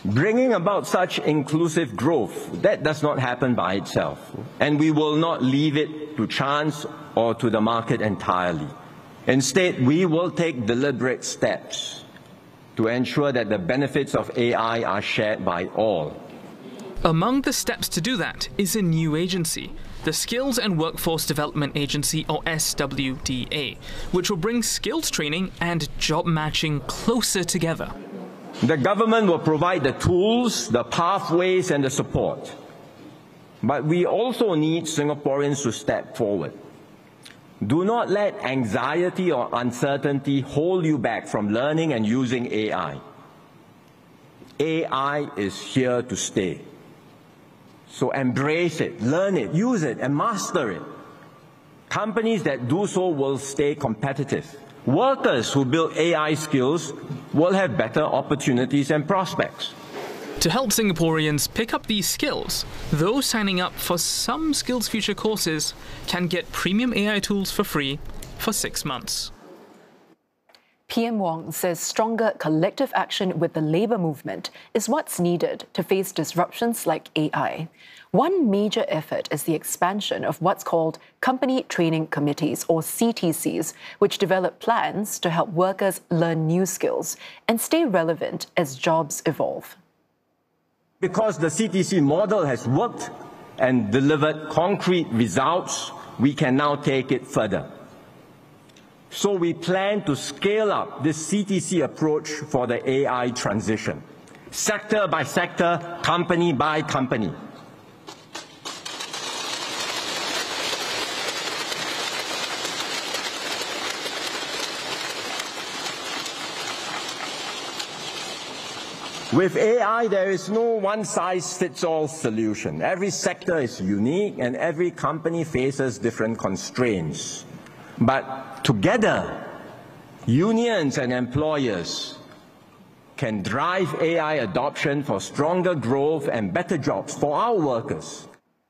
Bringing about such inclusive growth, that does not happen by itself, and we will not leave it to chance or to the market entirely. Instead, we will take deliberate steps to ensure that the benefits of AI are shared by all. Among the steps to do that is a new agency, the Skills and Workforce Development Agency, or SWDA, which will bring skills training and job matching closer together. The government will provide the tools, the pathways, and the support. But we also need Singaporeans to step forward. Do not let anxiety or uncertainty hold you back from learning and using AI. AI is here to stay. So embrace it, learn it, use it, and master it. Companies that do so will stay competitive. Workers who build AI skills will have better opportunities and prospects. To help Singaporeans pick up these skills, those signing up for some SkillsFuture courses can get premium AI tools for free for 6 months. PM Wong says stronger collective action with the labour movement is what's needed to face disruptions like AI. One major effort is the expansion of what's called Company Training Committees, or CTCs, which develop plans to help workers learn new skills and stay relevant as jobs evolve. Because the CTC model has worked and delivered concrete results, we can now take it further. So we plan to scale up this CTC approach for the AI transition, sector by sector, company by company. With AI, there is no one-size-fits-all solution. Every sector is unique and every company faces different constraints. But together, unions and employers can drive AI adoption for stronger growth and better jobs for our workers.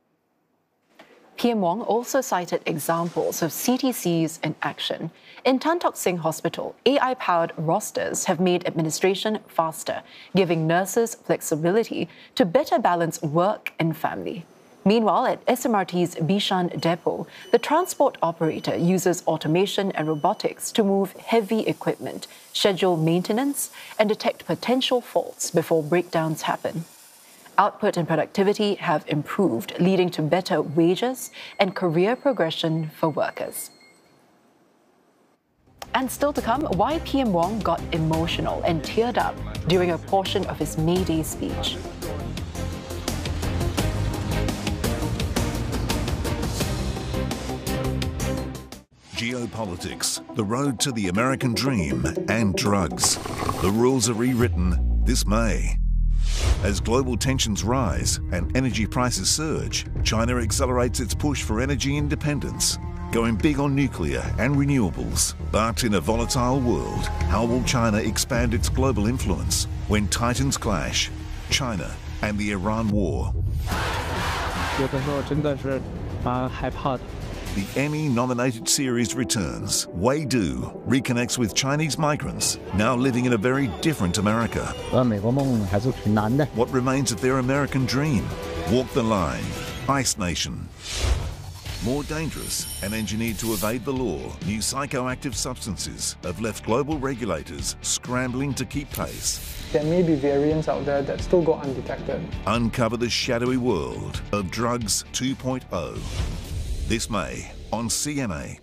PM Wong also cited examples of CTCs in action. In Tan Tock Seng Hospital, AI-powered rosters have made administration faster, giving nurses flexibility to better balance work and family. Meanwhile, at SMRT's Bishan depot, the transport operator uses automation and robotics to move heavy equipment, schedule maintenance, and detect potential faults before breakdowns happen. Output and productivity have improved, leading to better wages and career progression for workers. And still to come, why PM Wong got emotional and teared up during a portion of his May Day speech. Geopolitics, the road to the American dream, and drugs. The rules are rewritten this May. As global tensions rise and energy prices surge, China accelerates its push for energy independence, going big on nuclear and renewables. But in a volatile world, how will China expand its global influence when titans clash? China and the Iran war. The Emmy-nominated series returns. Wei Du reconnects with Chinese migrants now living in a very different America. What remains of their American dream? Walk the Line, Ice Nation. More dangerous and engineered to evade the law, new psychoactive substances have left global regulators scrambling to keep pace. There may be variants out there that still go undetected. Uncover the shadowy world of Drugs 2.0. This May on CMA.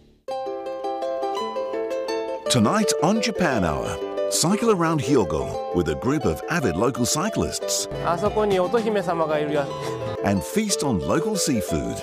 Tonight on Japan Hour, cycle around Hyogo with a group of avid local cyclists and feast on local seafood.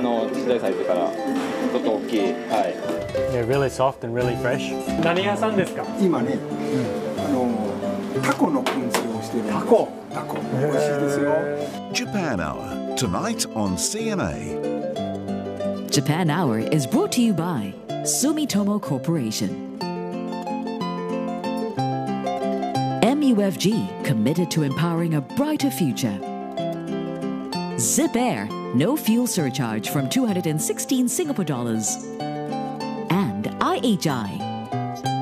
They're really soft and really fresh. 何屋さんですか? 今ね、タコの燻製をしてる。タコ。美味しいですよ。 Japan Hour tonight on CMA. Japan Hour is brought to you by Sumitomo Corporation. MUFG, committed to empowering a brighter future. Zip Air, no fuel surcharge from 216 Singapore dollars. And IHI,